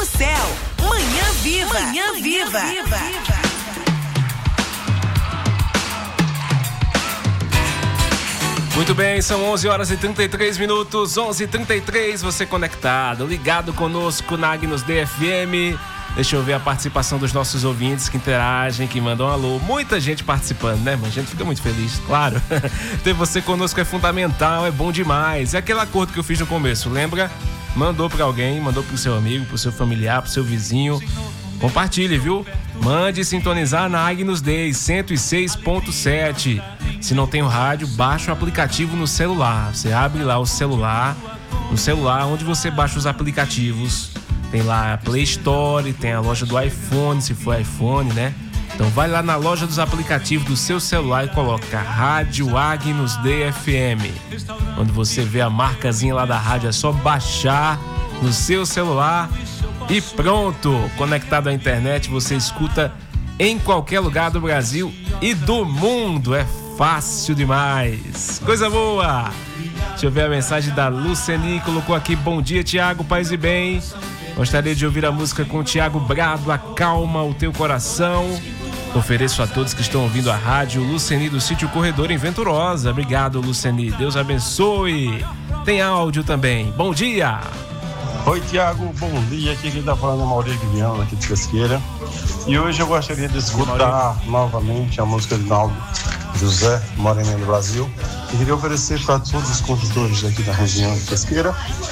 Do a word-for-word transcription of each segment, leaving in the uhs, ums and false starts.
céu. Manhã Viva. Manhã Viva. Manhã Viva. Muito bem, são onze horas e trinta e três minutos, onze e trinta e três, você conectado, ligado conosco na Agnus D F M. Deixa eu ver a participação dos nossos ouvintes que interagem, que mandam um alô. Muita gente participando, né, mano? A gente fica muito feliz, claro. Ter você conosco é fundamental, é bom demais. É aquele acordo que eu fiz no começo, lembra? Mandou pra alguém, mandou pro seu amigo, pro seu familiar, pro seu vizinho. Compartilhe, viu? Mande sintonizar na Agnus Day cento e seis ponto sete. Se não tem o rádio, baixa o aplicativo no celular. Você abre lá o celular, no celular onde você baixa os aplicativos. Tem lá a Play Store, tem a loja do iPhone, se for iPhone, né? Então vai lá na loja dos aplicativos do seu celular e coloca Rádio Agnus D F M. Quando você vê a marcazinha lá da rádio, é só baixar no seu celular e pronto! Conectado à internet, você escuta em qualquer lugar do Brasil e do mundo. É fácil demais. Coisa boa! Deixa eu ver a mensagem da Luceni, colocou aqui: bom dia, Tiago, paz e bem. Gostaria de ouvir a música com o Tiago Brado, Acalma o Teu Coração. Ofereço a todos que estão ouvindo a rádio. Luceni do Sítio Corredor em Venturosa. Obrigado, Luceni. Deus abençoe. Tem áudio também. Bom dia. Oi, Tiago. Bom dia. Aqui quem está falando é Maurício Guilherme, aqui de Pesqueira. E hoje eu gostaria de escutar novamente a música de Naldo José, Morena do Brasil. E queria oferecer para todos os construtores aqui da região de Pesqueira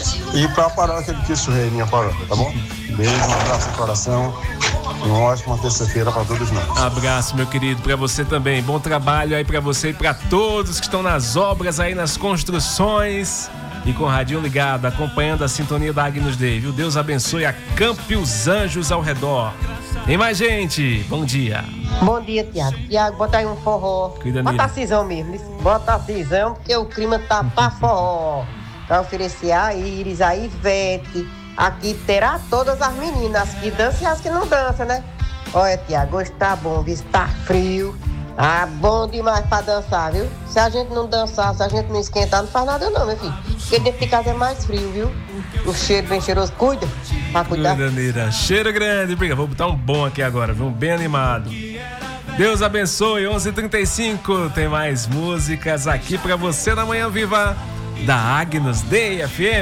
e para a paróquia de Cristo Rei, minha paróquia, tá bom? Beijo, um abraço no coração e uma ótima terça-feira para todos nós. Abraço, meu querido, para você também. Bom trabalho aí para você e para todos que estão nas obras aí, nas construções. E com o radinho ligado, acompanhando a sintonia da Agnus Day, viu? Deus abençoe, acampe os anjos ao redor. Tem mais gente, bom dia. Bom dia, Tiago. Tiago, bota aí um forró. Cuida bota nele. a cisão mesmo. Bota a cisão, porque o clima tá pra forró. Pra oferecer a Iris, a Ivete. Aqui terá todas as meninas que dançam e as que não dançam, né? Olha, Tiago, hoje tá bom, viu? Tá frio. Ah, bom demais pra dançar, viu? Se a gente não dançar, se a gente não esquentar, não faz nada não, meu filho. Porque dentro de casa é mais frio, viu? O cheiro bem cheiroso, cuida, pra cuidar. Cuida, Nira. Cheiro grande, briga. Vou botar um bom aqui agora, viu? Um bem animado. Deus abençoe, onze e trinta e cinco. Tem mais músicas aqui pra você na Manhã Viva da Agnus D F M.